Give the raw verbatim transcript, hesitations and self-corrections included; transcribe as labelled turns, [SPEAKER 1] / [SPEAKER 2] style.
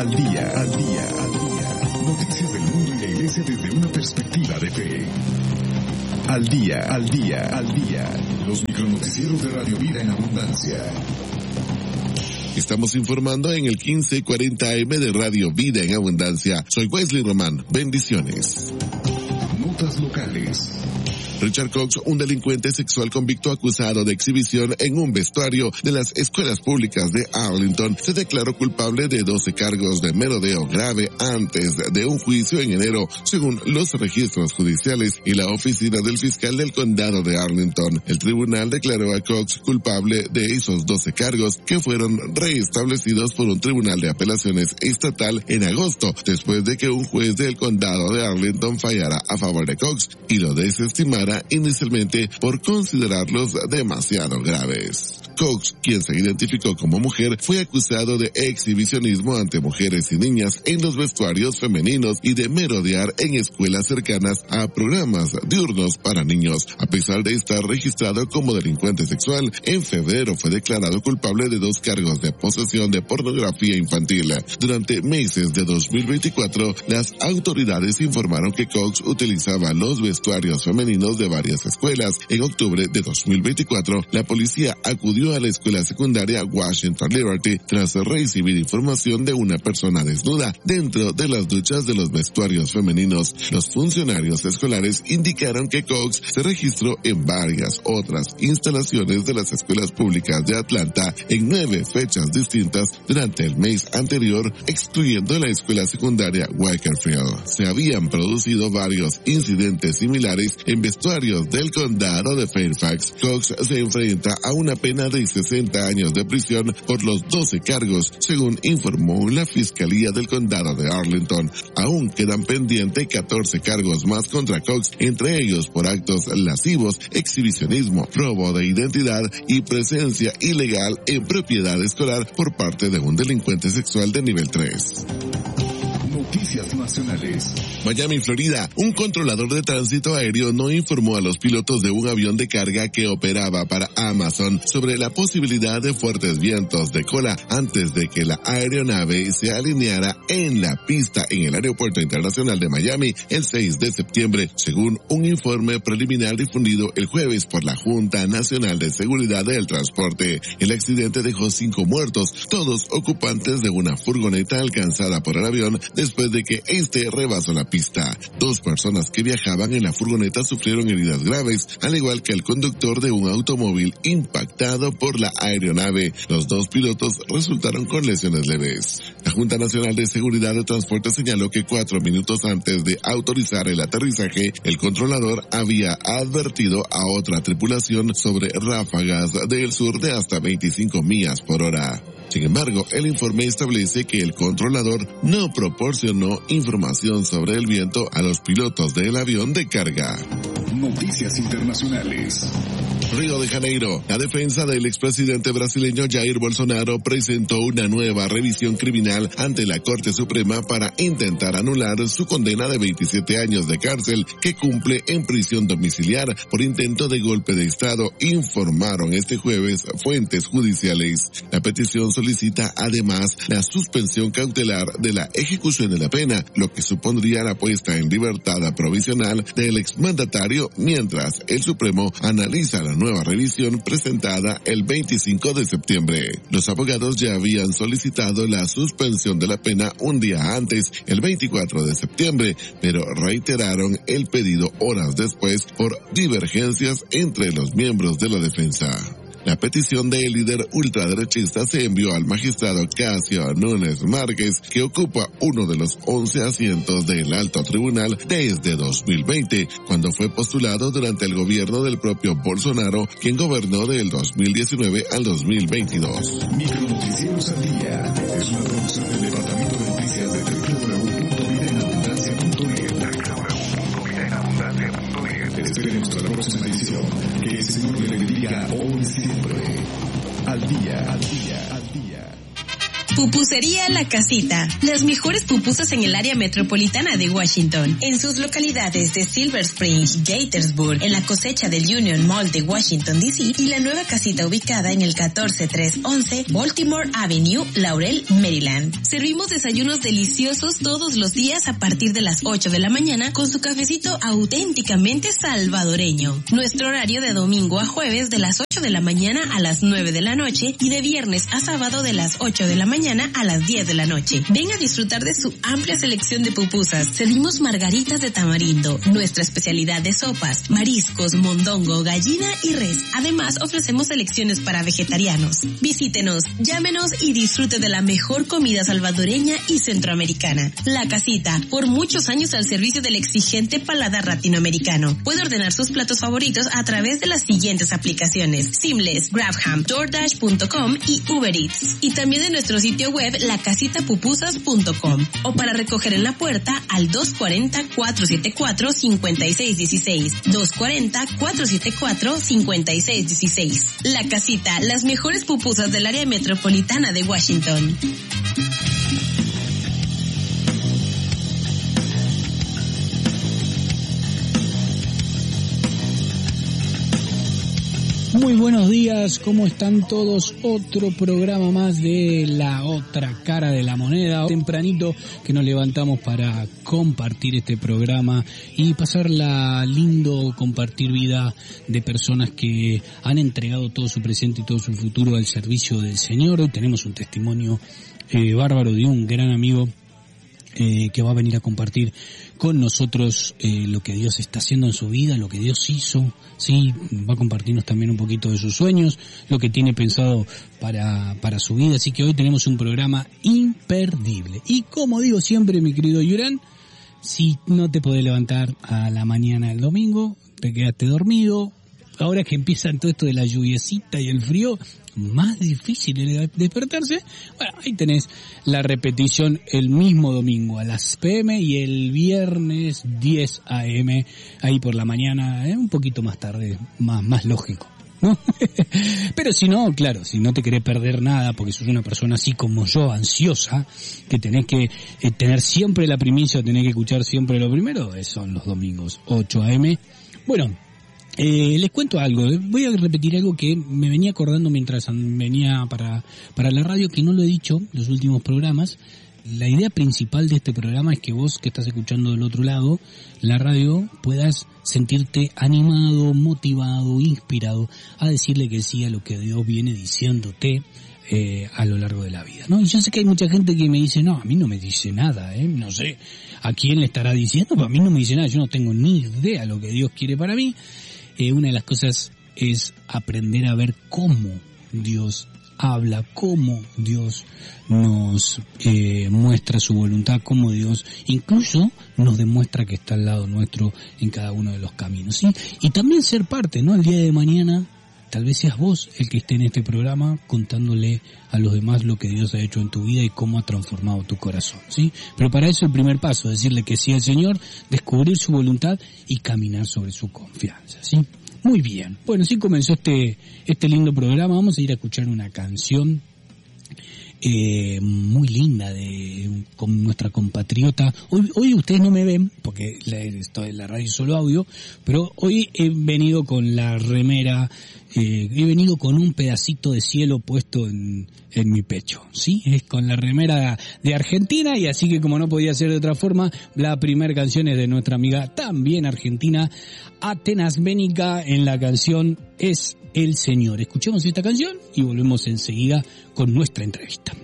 [SPEAKER 1] al día, al día, al día. Noticias del mundo y la iglesia desde una perspectiva de fe. Al día, al día, al día. Los micronoticieros de Radio Vida en Abundancia.
[SPEAKER 2] Estamos informando en el quince cuarenta A M de Radio Vida en Abundancia. Soy Wesley Román. Bendiciones.
[SPEAKER 1] Notas locales.
[SPEAKER 2] Richard Cox, un delincuente sexual convicto acusado de exhibición en un vestuario de las escuelas públicas de Arlington, se declaró culpable de doce cargos de merodeo grave antes de un juicio en enero, según los registros judiciales y la oficina del fiscal del condado de Arlington. El tribunal declaró a Cox culpable de esos doce cargos, que fueron reestablecidos por un tribunal de apelaciones estatal en agosto, después de que un juez del condado de Arlington fallara a favor de Cox y lo desestimara inicialmente por considerarlos demasiado graves. Cox, quien se identificó como mujer, fue acusado de exhibicionismo ante mujeres y niñas en los vestuarios femeninos y de merodear en escuelas cercanas a programas diurnos para niños. A pesar de estar registrado como delincuente sexual, en febrero fue declarado culpable de dos cargos de posesión de pornografía infantil. Durante meses de dos mil veinticuatro, las autoridades informaron que Cox utilizaba los vestuarios femeninos de varias escuelas. En octubre de dos mil veinticuatro, la policía acudió a la escuela secundaria Washington Liberty tras recibir información de una persona desnuda dentro de las duchas de los vestuarios femeninos. Los funcionarios escolares indicaron que Cox se registró en varias otras instalaciones de las escuelas públicas de Atlanta en nueve fechas distintas durante el mes anterior, excluyendo la escuela secundaria Wakefield. Se habían producido varios incidentes similares en vestuarios del condado de Fairfax. Cox se enfrenta a una pena de sesenta años de prisión por los doce cargos, según informó la Fiscalía del Condado de Arlington. Aún quedan pendientes catorce cargos más contra Cox, entre ellos por actos lascivos, exhibicionismo, robo de identidad y presencia ilegal en propiedad escolar por parte de un delincuente sexual de nivel tres.
[SPEAKER 1] Noticias nacionales.
[SPEAKER 2] Miami, Florida. Un controlador de tránsito aéreo no informó a los pilotos de un avión de carga que operaba para Amazon sobre la posibilidad de fuertes vientos de cola antes de que la aeronave se alineara en la pista en el Aeropuerto Internacional de Miami el seis de septiembre, según un informe preliminar difundido el jueves por la Junta Nacional de Seguridad del Transporte. El accidente dejó cinco muertos, todos ocupantes de una furgoneta alcanzada por el avión después de que este rebasó la pista. Dos personas que viajaban en la furgoneta sufrieron heridas graves, al igual que el conductor de un automóvil impactado por la aeronave. Los dos pilotos resultaron con lesiones leves. La Junta Nacional de Seguridad de Transporte señaló que cuatro minutos antes de autorizar el aterrizaje, el controlador había advertido a otra tripulación sobre ráfagas del sur de hasta veinticinco millas por hora. Sin embargo, el informe establece que el controlador no proporcionó información sobre el viento a los pilotos del avión de carga.
[SPEAKER 1] Noticias internacionales.
[SPEAKER 2] Río de Janeiro. La defensa del expresidente brasileño Jair Bolsonaro presentó una nueva revisión criminal ante la Corte Suprema para intentar anular su condena de veintisiete años de cárcel que cumple en prisión domiciliar por intento de golpe de Estado, informaron este jueves fuentes judiciales. La petición solicita además la suspensión cautelar de la ejecución de la pena, lo que supondría la puesta en libertad provisional del exmandatario mientras el Supremo analiza la nueva revisión presentada el veinticinco de septiembre. Los abogados ya habían solicitado la suspensión de la pena un día antes, el veinticuatro de septiembre, pero reiteraron el pedido horas después por divergencias entre los miembros de la defensa. La petición del líder ultraderechista se envió al magistrado Casio Núñez Márquez, que ocupa uno de los once asientos del alto tribunal desde dos mil veinte, cuando fue postulado durante el gobierno del propio Bolsonaro, quien gobernó del dos mil diecinueve al dos mil veintidós.
[SPEAKER 1] Micronoticieros al día es una producción del Departamento de Noticias de doble u doble u doble u punto vida en abundancia punto net. Esperemos hasta la próxima edición. Que el Señor le bendiga hoy y siempre. Al día, al día, al día.
[SPEAKER 3] Pupusería La Casita. Las mejores pupusas en el área metropolitana de Washington. En sus localidades de Silver Springs, Gaithersburg, en la cosecha del Union Mall de Washington, D C y la nueva casita ubicada en el catorce tres once Baltimore Avenue, Laurel, Maryland. Servimos desayunos deliciosos todos los días a partir de las ocho de la mañana con su cafecito auténticamente salvadoreño. Nuestro horario de domingo a jueves de las ocho de la mañana a las nueve de la noche y de viernes a sábado de las ocho de la mañana a las diez de la noche. Ven a disfrutar de su amplia selección de pupusas. Servimos margaritas de tamarindo, nuestra especialidad de sopas, mariscos, mondongo, gallina y res. Además, ofrecemos selecciones para vegetarianos. Visítenos, llámenos y disfrute de la mejor comida salvadoreña y centroamericana. La Casita, por muchos años al servicio del exigente paladar latinoamericano. Puede ordenar sus platos favoritos a través de las siguientes aplicaciones: Seamless, GrabHam, DoorDash punto com y Uber Eats. Y también de nuestro sitio web la casita pupusas punto com o para recoger en la puerta al dos cuatro cero, cuatro siete cuatro, cinco seis uno seis, dos cuatro cero, cuatro siete cuatro, cinco seis uno seis. La Casita, las mejores pupusas del área metropolitana de Washington.
[SPEAKER 4] Muy buenos días, ¿cómo están todos? Otro programa más de La Otra Cara de la Moneda. Tempranito que nos levantamos para compartir este programa y pasarla lindo, compartir vida de personas que han entregado todo su presente y todo su futuro al servicio del Señor. Hoy tenemos un testimonio eh, bárbaro de un gran amigo eh, que va a venir a compartir con nosotros eh, lo que Dios está haciendo en su vida, lo que Dios hizo. Sí, va a compartirnos también un poquito de sus sueños, lo que tiene pensado para, para su vida. Así que hoy tenemos un programa imperdible. Y como digo siempre, mi querido Yurán, si no te podés levantar a la mañana del domingo, te quedaste dormido. Ahora que empiezan todo esto de la lluviecita y el frío, más difícil es despertarse. Bueno, ahí tenés la repetición el mismo domingo a las pe eme y el viernes diez a eme, ahí por la mañana, eh, un poquito más tarde, más, más lógico, ¿no? Pero si no, claro, si no te querés perder nada, porque sos una persona así como yo, ansiosa, que tenés que eh, tener siempre la primicia, tenés que escuchar siempre lo primero, eh, son los domingos ocho a eme. Bueno, Eh, les cuento algo, voy a repetir algo que me venía acordando mientras venía para, para la radio, que no lo he dicho en los últimos programas. La idea principal de este programa es que vos que estás escuchando del otro lado, la radio, puedas sentirte animado, motivado, inspirado a decirle que sí a lo que Dios viene diciéndote eh, a lo largo de la vida, ¿no? Y yo sé que hay mucha gente que me dice, no, a mí no me dice nada, ¿eh? No sé a quién le estará diciendo, pero a mí no me dice nada, yo no tengo ni idea lo que Dios quiere para mí. Eh, una de las cosas es aprender a ver cómo Dios habla, cómo Dios nos eh, muestra su voluntad, cómo Dios incluso nos demuestra que está al lado nuestro en cada uno de los caminos, ¿sí? Y también ser parte, ¿no? El día de mañana tal vez seas vos el que esté en este programa contándole a los demás lo que Dios ha hecho en tu vida y cómo ha transformado tu corazón, ¿sí? Pero para eso el primer paso, decirle que sí al Señor, descubrir su voluntad y caminar sobre su confianza, ¿sí? Muy bien. Bueno, sí comenzó este este lindo programa. Vamos a ir a escuchar una canción eh, muy linda de con nuestra compatriota. Hoy, hoy ustedes no me ven porque la, estoy en la radio solo audio, pero hoy he venido con la remera, eh, he venido con un pedacito de cielo puesto en, en mi pecho, ¿sí? Es con la remera de Argentina, y así que como no podía ser de otra forma, la primera canción es de nuestra amiga también argentina, Atenas Bénica, en la canción Es el Señor. Escuchemos esta canción y volvemos enseguida con nuestra entrevista.